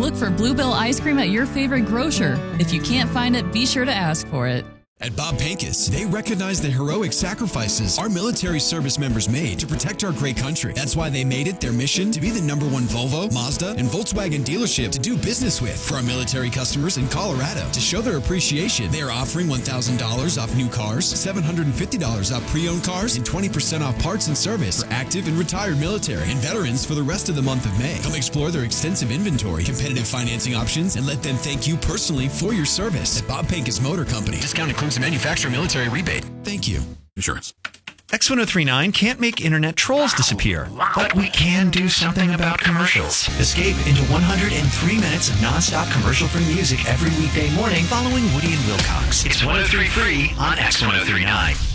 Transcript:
Look for Bluebell ice cream at your favorite grocer. If you can't find it, be sure to ask for it. At Bob Pincus, they recognize the heroic sacrifices our military service members made to protect our great country. That's why they made it their mission to be the #1 Volvo, Mazda, and Volkswagen dealership to do business with. For our military customers in Colorado, to show their appreciation, they are offering $1,000 off new cars, $750 off pre-owned cars, and 20% off parts and service for active and retired military and veterans for the rest of the month of May. Come explore their extensive inventory, competitive financing options, and let them thank you personally for your service. At Bob Pincus Motor Company, discount includes a manufacturer military rebate. Thank you. Insurance. X1039 can't make internet trolls disappear, but we can do something about commercials. Escape into 103 minutes of nonstop commercial-free music every weekday morning following Woody and Wilcox. It's 103 free on X1039.